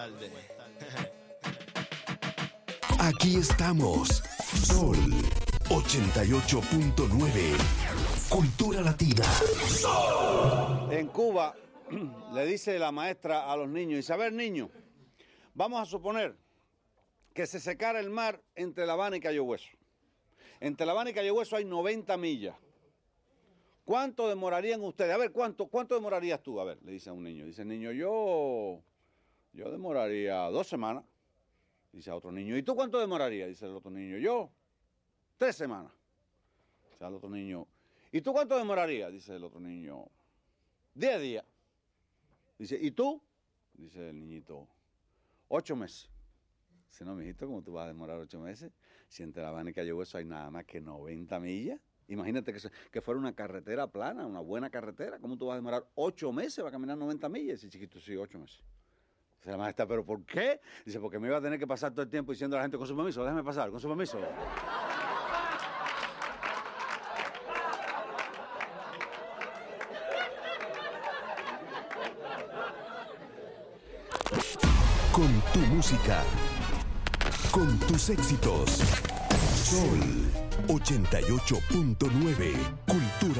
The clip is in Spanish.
Aquí estamos. Sol 88.9. Cultura Latina. En Cuba le dice la maestra a los niños, dice, a ver, niños, vamos a suponer que se secara el mar entre La Habana y Cayo Hueso. Entre La Habana y Cayo Hueso hay 90 millas. ¿Cuánto demorarían ustedes? A ver, ¿cuánto demorarías tú? A ver, le dice a un niño. Dice el niño, yo demoraría 2 semanas. Dice a otro niño, ¿y tú cuánto demorarías? Dice el otro niño, yo 3 semanas. Dice al otro niño, ¿y tú cuánto demorarías? Dice el otro niño, 10 días. Dice, ¿y tú? Dice el niñito, 8 meses. Dice, no, mijito, ¿cómo tú vas a demorar 8 meses? Si entre La Habana y Cayo Hueso hay nada más que 90 millas. Imagínate que fuera una carretera plana, una buena carretera. ¿Cómo tú vas a demorar 8 meses para caminar 90 millas? Dice, chiquito, sí, 8 meses. Dice la maestra, ¿pero por qué? Dice, porque me iba a tener que pasar todo el tiempo diciendo a la gente, con su permiso, déjame pasar, con su permiso. Con tu música, con tus éxitos. Sol 88.9. Cultura